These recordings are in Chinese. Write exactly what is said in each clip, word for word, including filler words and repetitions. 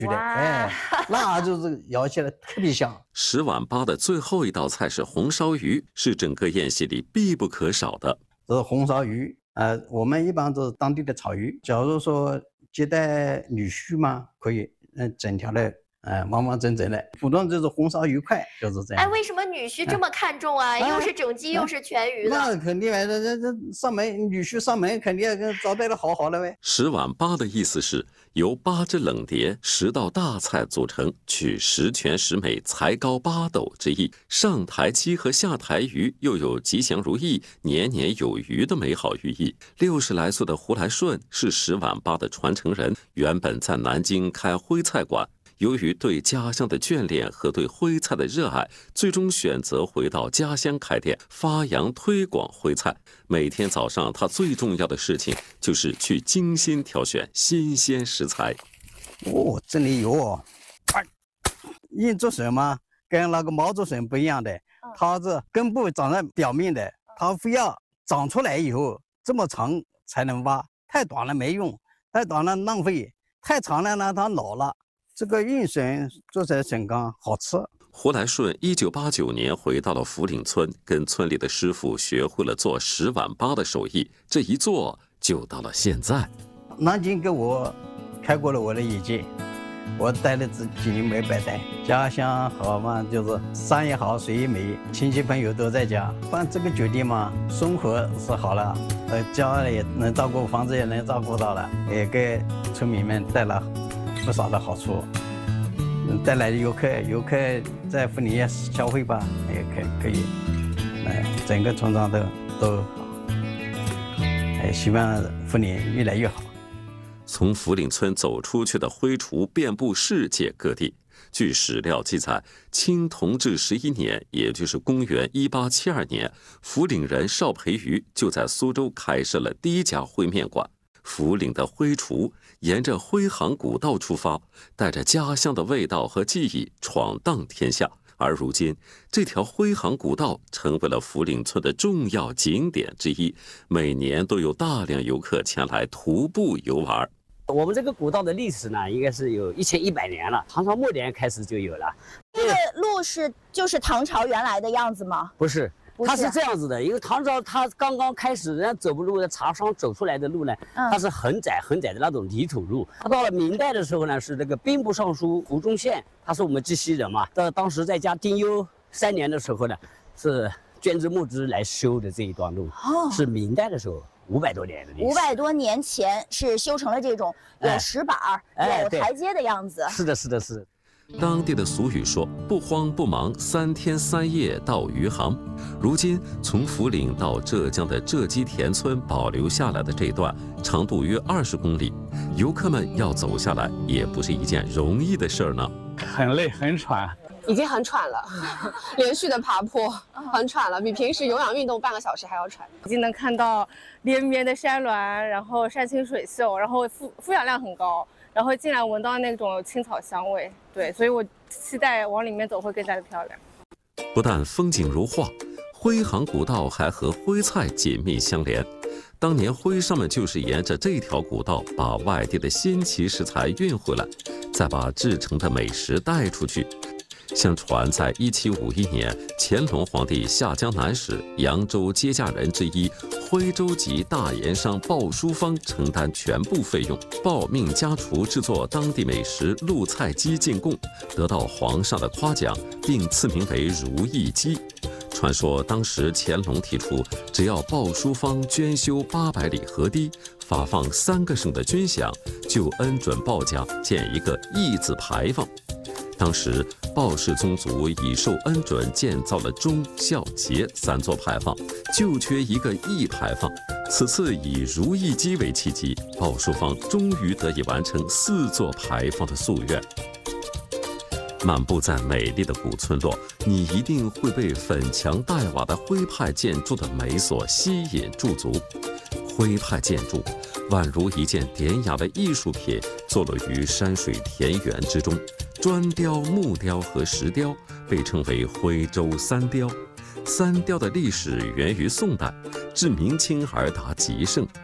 的，哎，那就是咬起来特别香。 十碗八的最后一道菜是红烧鱼，是整个宴席里必不可少的。 这是红烧鱼，呃，我们一般都是当地的草鱼。假如说接待女婿嘛，可以，嗯，整条的。哎，完完整整的，普通就是红烧鱼块，就是这样。 哎，为什么女婿这么看重啊？ 哎、 又是整鸡，又是全鱼的。 那肯定呗，这这上门女婿上门肯定要跟招待的好好的呗。 十碗八的意思是由八只冷碟、十道大菜组成，取十全十美、才高八斗之意。上台鸡和下台鱼又有吉祥如意、年年有余的美好寓意。六十来岁的胡来顺是十碗八的传承人，原本在南京开徽菜馆。由于对家乡的眷恋和对徽菜的热爱，最终选择回到家乡开店，发扬推广徽菜。每天早上，他最重要的事情就是去精心挑选新鲜食材。 哦，这里有哦，硬竹笋嘛，跟那个毛竹笋不一样的，它是根部长在表面的，它非要长出来以后这么长才能挖，太短了没用，太短了浪费，太长了呢它老了。这个硬笋做在笋干好吃。 胡来顺一九八九年回到了福岭村，跟村里的师傅学会了做十碗八的手艺，这一做就到了现在。 南京给我开过了我的眼界，我待了这几年没白待。家乡好嘛，就是山也好，水也美，亲戚朋友都在家。办这个酒店嘛，生活是好了，呃，家里能照顾，房子也能照顾到了，也给村民们带了不少的好处，带来的游客，游客在福岭消费吧，也可可以，哎，整个村庄都都好，哎，希望福岭越来越好。 从福岭村走出去的徽厨遍布世界各地。据史料记载，清同治十一年，也就是公元一八七二年，福岭人邵培瑜就在苏州开设了第一家徽面馆。福岭的徽厨沿着徽杭古道出发，带着家乡的味道和记忆闯荡天下。而如今，这条徽杭古道成为了福岭村的重要景点之一，每年都有大量游客前来徒步游玩。 我们这个古道的历史呢，应该是有一千一百年了，唐朝末年开始就有了。 这个路是就是唐朝原来的样子吗？ 不是。它是这样子的，因为唐朝它刚刚开始，人家走不路的茶商走出来的路呢，它是很窄很窄的那种泥土路。它到了明代的时候呢，是那个兵部尚书胡宗宪，他是我们绩溪人嘛，到当时在家丁忧三年的时候呢，是捐资募资来修的这一段路，哦、是明代的时候。五百多年的历史， 五百多年前是修成了这种有石板、哎、有台阶的样子。 是的，是的，是的。 当地的俗语说：“不慌不忙，三天三夜到余杭。”如今，从福岭到浙江的浙基田村保留下来的这段长度约二十公里，游客们要走下来也不是一件容易的事儿呢。 很累，很喘。 已经很喘了，连续的爬坡，很喘了，比平时有氧运动半个小时还要喘。 已经能看到连绵的山峦，然后山清水秀，然后负负氧量很高，然后进来闻到那种青草香味，对，所以我期待往里面走会更加的漂亮。 不但风景如画，徽杭古道还和徽菜紧密相连。当年徽商们就是沿着这条古道，把外地的新奇食材运回来，再把制成的美食带出去。相传，在一七五一年，乾隆皇帝下江南时，扬州接驾人之一徽州籍大盐商鲍淑芳承担全部费用，报命家厨制作当地美食陆菜鸡进贡，得到皇上的夸奖，并赐名为如意鸡。传说当时乾隆提出，只要鲍淑芳捐修八百里河堤，发放三个省的军饷，就恩准鲍家建一个义字牌坊。当时鲍氏宗族已受恩准建造了忠孝节三座牌坊，就缺一个义牌坊。此次以如意鸡为契机，鲍淑芳终于得以完成四座牌坊的夙愿。漫步在美丽的古村落，你一定会被粉墙黛瓦的徽派建筑的美所吸引驻足。徽派建筑宛如一件典雅的艺术品，坐落于山水田园之中。砖雕、木雕和石雕被称为徽州三雕。三雕的历史源于宋代，至明清而达极盛。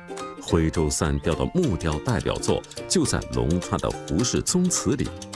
徽州三雕的木雕代表作就在龙川的胡氏宗祠里。